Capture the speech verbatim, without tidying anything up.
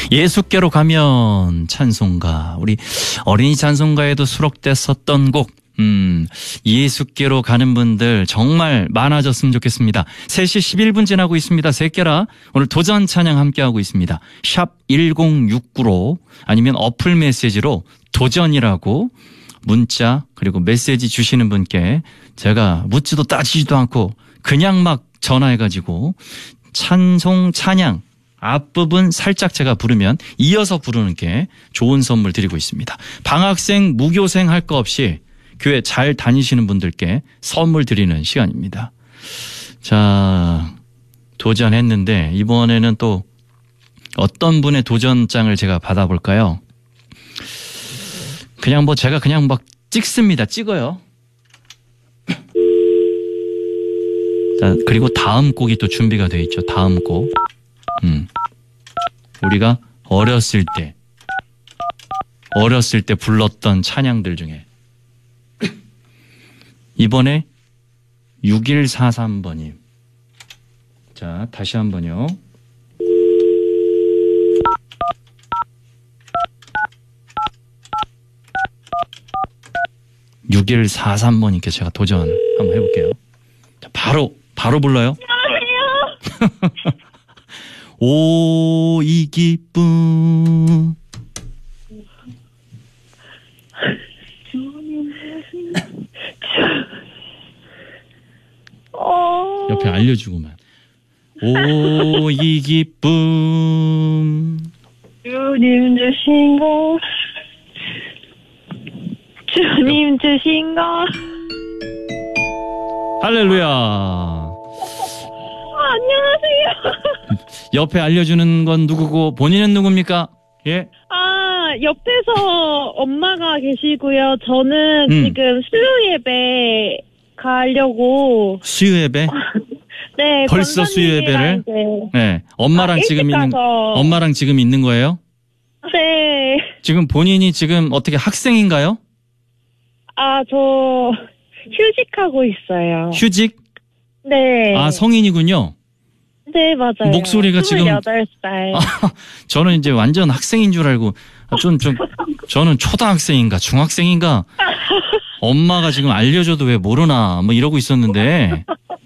예수께로 가면 찬송가, 우리 어린이 찬송가에도 수록됐었던 곡, 음, 예수께로 가는 분들 정말 많아졌으면 좋겠습니다. 세 시 십일 분 지나고 있습니다. 새끼라 오늘 도전 찬양 함께하고 있습니다. 샵 일공육구로 아니면 어플 메시지로 도전이라고 문자 그리고 메시지 주시는 분께 제가 묻지도 따지지도 않고 그냥 막 전화해가지고 찬송 찬양 앞부분 살짝 제가 부르면 이어서 부르는 게 좋은 선물 드리고 있습니다. 방학생, 무교생 할 거 없이 교회 잘 다니시는 분들께 선물 드리는 시간입니다. 자, 도전했는데 이번에는 또 어떤 분의 도전장을 제가 받아볼까요? 그냥 뭐 제가 그냥 막 찍습니다. 찍어요. 자, 그리고 다음 곡이 또 준비가 돼 있죠. 다음 곡. 음. 우리가 어렸을 때, 어렸을 때 불렀던 찬양들 중에 이번에 육일사삼 번님. 자, 다시 한 번요. 육일사삼 번님께 제가 도전 한번 해볼게요. 자, 바로, 바로 불러요. 안녕하세요. 오, 이 기쁨. 어... 옆에 알려주고만. 오, 이 기쁨. 주님 주신 거. 주님 주신 거. 할렐루야. 아, 안녕하세요. 옆에 알려주는 건 누구고 본인은 누굽니까? 예. 아, 옆에서 엄마가 계시고요. 저는 음. 지금 수요 예배 가려고. 수요 예배? 네. 벌써 수요 예배를? 네. 엄마랑 아, 지금 있는 가서. 엄마랑 지금 있는 거예요? 네. 지금 본인이 지금 어떻게 학생인가요? 아, 저 휴직하고 있어요. 휴직? 네. 아, 성인이군요. 네, 맞아요. 목소리가 지금 스물여덟 살. 아, 저는 이제 완전 학생인 줄 알고 좀, 좀, 저는 초등학생인가 중학생인가 엄마가 지금 알려줘도 왜 모르나 뭐 이러고 있었는데